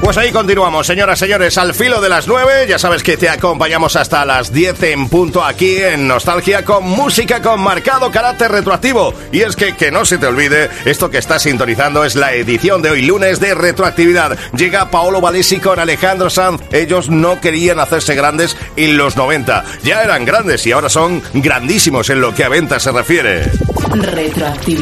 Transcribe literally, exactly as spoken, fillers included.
Pues ahí continuamos, señoras, señores, al filo de las nueve. Ya sabes que te acompañamos hasta las diez en punto aquí en Nostalgia, con música con marcado carácter retroactivo. Y es que, que no se te olvide, esto que estás sintonizando es la edición de hoy lunes de Retroactividad. Llega Paolo Valesi con Alejandro Sanz. Ellos no querían hacerse grandes en los noventa. Ya eran grandes y ahora son grandísimos en lo que a ventas se refiere. Retroactividad.